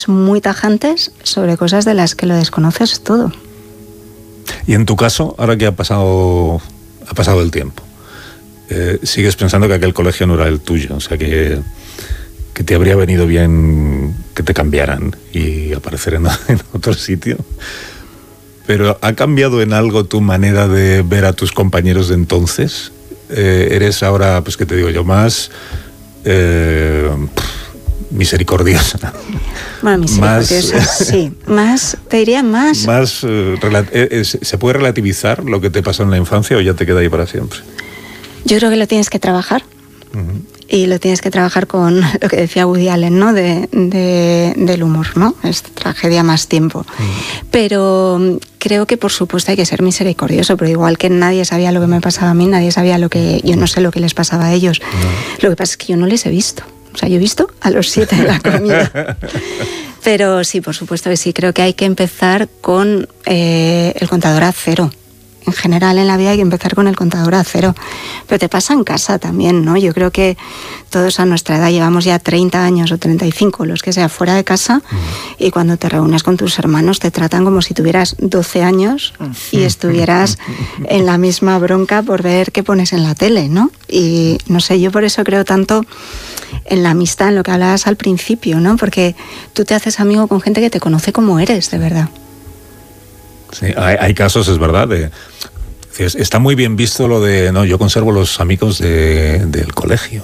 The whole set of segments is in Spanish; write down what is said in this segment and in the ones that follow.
muy tajantes sobre cosas de las que lo desconoces todo. Y en tu caso, ahora que ha pasado el tiempo, ¿sigues pensando que aquel colegio no era el tuyo? O sea, que te habría venido bien que te cambiaran y aparecer en otro sitio. Pero ¿ha cambiado en algo tu manera de ver a tus compañeros de entonces? ¿Eres ahora, pues qué te digo yo, más misericordiosa? Bueno, misericordiosa, sí. Más, te diría más... ¿Se puede relativizar lo que te pasó en la infancia o ya te queda ahí para siempre? Yo creo que lo tienes que trabajar. Uh-huh. Y lo tienes que trabajar con lo que decía Woody Allen, ¿no? Del humor, ¿no? Es tragedia más tiempo. Uh-huh. Pero creo que, por supuesto, hay que ser misericordioso, pero igual que nadie sabía lo que me pasaba a mí, nadie sabía yo no sé lo que les pasaba a ellos. Uh-huh. Lo que pasa es que yo no les he visto. O sea, yo he visto a los 7 de la comida. Pero sí, por supuesto que sí. Creo que hay que empezar con el contador a cero. En general en la vida hay que empezar con el contador a cero. Pero te pasa en casa también, ¿no? Yo creo que todos a nuestra edad llevamos ya 30 años o 35, los que sea, fuera de casa, y cuando te reúnes con tus hermanos te tratan como si tuvieras 12 años y estuvieras en la misma bronca por ver qué pones en la tele, ¿no? Y no sé, yo por eso creo tanto en la amistad, en lo que hablabas al principio, ¿no? Porque tú te haces amigo con gente que te conoce como eres, de verdad. Sí, hay casos, es verdad, está muy bien visto lo de, no, yo conservo los amigos del colegio.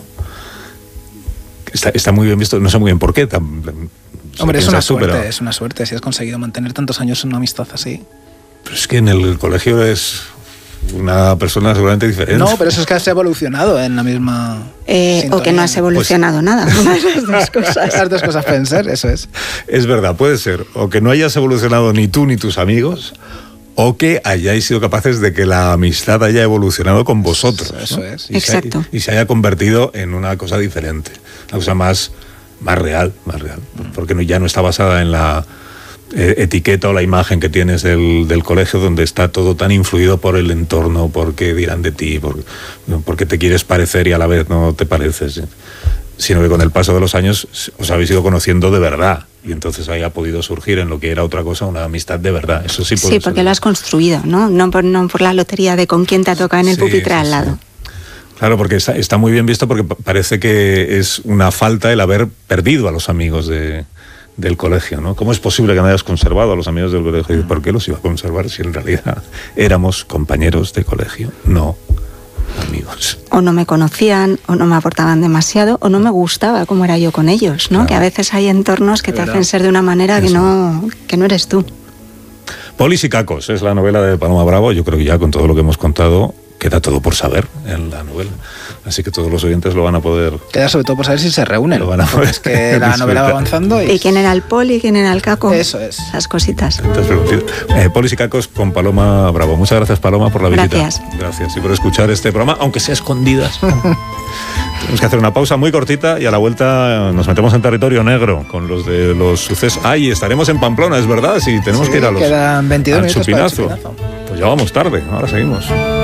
Está muy bien visto, no sé muy bien por qué. Hombre, es una suerte si has conseguido mantener tantos años en una amistad así. Pero es que en el colegio es una persona seguramente diferente. No, pero eso es que has evolucionado en la misma o que no has evolucionado nada. Una de las dos cosas. Las dos cosas pueden ser, eso es. Es verdad, puede ser. O que no hayas evolucionado ni tú ni tus amigos, o que hayáis sido capaces de que la amistad haya evolucionado con vosotros. Eso, ¿no? Es. Exacto. Y se haya convertido en una cosa diferente. Una cosa más real. Porque ya no está basada en la etiqueta o la imagen que tienes del colegio, donde está todo tan influido por el entorno, por qué dirán de ti, porque te quieres parecer y a la vez no te pareces, sino que con el paso de los años os habéis ido conociendo de verdad y entonces ahí ha podido surgir en lo que era otra cosa una amistad de verdad. Eso sí puede ser. Porque lo has construido, ¿no? No por la lotería de con quién te ha tocado en el pupitre al lado. Claro, porque está muy bien visto, porque parece que es una falta el haber perdido a los amigos del colegio, ¿no? ¿Cómo es posible que no hayas conservado a los amigos del colegio? ¿Por qué los iba a conservar si en realidad éramos compañeros de colegio? No, amigos. O no me conocían, o no me aportaban demasiado, o no me gustaba cómo era yo con ellos, ¿no? Claro. Que a veces hay entornos que te hacen ser de una manera que no eres tú. Polis y cacos es la novela de Paloma Bravo. Yo creo que ya con todo lo que hemos contado queda todo por saber en la novela. Así que todos los oyentes lo van a poder... Queda sobre todo por saber si se reúnen. Lo van a poder es que la novela va avanzando y quién era el poli y quién era el caco. Eso es. Las cositas. Polis y cacos con Paloma Bravo. Muchas gracias, Paloma, por la visita. Gracias. Y por escuchar este programa, aunque sea escondidas. Tenemos que hacer una pausa muy cortita y a la vuelta nos metemos en territorio negro con los de los sucesos. Estaremos en Pamplona, es verdad, si tenemos que ir a los... Quedan 22 minutos Chupinazo. Para el Chupinazo. Pues ya vamos tarde, ahora seguimos.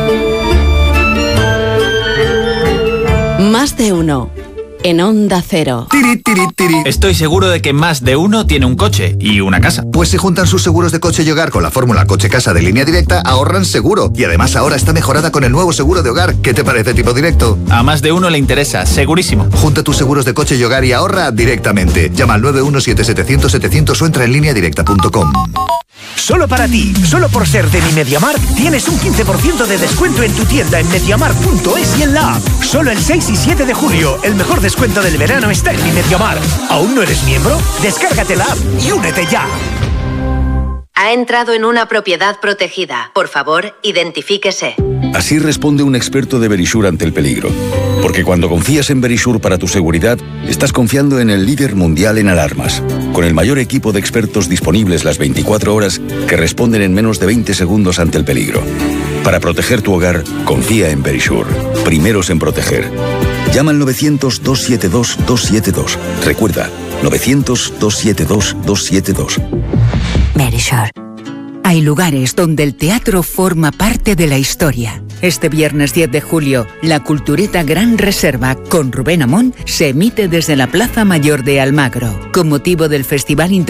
Más de uno en Onda Cero. Estoy seguro de que más de uno tiene un coche y una casa. Pues si juntan sus seguros de coche y hogar con la fórmula coche-casa de Línea Directa, ahorran seguro. Y además ahora está mejorada con el nuevo seguro de hogar. ¿Qué te parece, Tipo Directo? A más de uno le interesa, segurísimo. Junta tus seguros de coche y hogar y ahorra directamente. Llama al 917-700-700 o entra en lineadirecta.com. Solo para ti, solo por ser de Mi MediaMarkt, tienes un 15% de descuento en tu tienda en MediaMarkt.es y en la app. Solo el 6 y 7 de julio, el mejor descuento del verano está en Mi MediaMarkt. ¿Aún no eres miembro? Descárgate la app y únete ya. Ha entrado en una propiedad protegida. Por favor, identifíquese. Así responde un experto de Verisure ante el peligro. Porque cuando confías en Verisure para tu seguridad, estás confiando en el líder mundial en alarmas, con el mayor equipo de expertos disponibles las 24 horas que responden en menos de 20 segundos ante el peligro. Para proteger tu hogar, confía en Verisure. Primeros en proteger. Llama al 900-272-272. Recuerda, 900-272-272. Verisure. Hay lugares donde el teatro forma parte de la historia. Este viernes 10 de julio, la Cultureta Gran Reserva con Rubén Amón se emite desde la Plaza Mayor de Almagro, con motivo del Festival Internacional